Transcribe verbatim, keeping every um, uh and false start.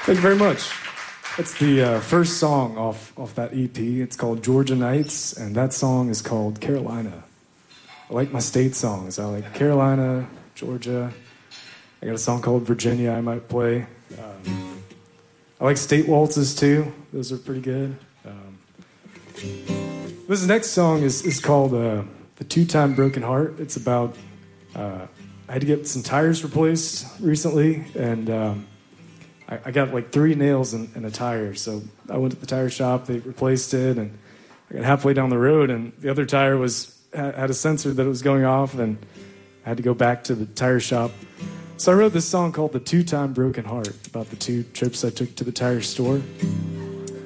Thank you very much. That's the uh, first song off, off that E P. It's called Georgia Nights, and that song is called Carolina. I like my state songs. I like Carolina, Georgia. I got a song called Virginia I might play. Um, I like state waltzes too. Those are pretty good. Um, this next song is, is called uh, The Two-Time Broken Heart. It's about, uh, I had to get some tires replaced recently, and um, I, I got like three nails in, in a tire. So I went to the tire shop, they replaced it, and I got halfway down the road, and the other tire was had a sensor that it was going off, and I had to go back to the tire shop. So I wrote this song called The Two-Time Broken Heart, about the two trips I took to the tire store.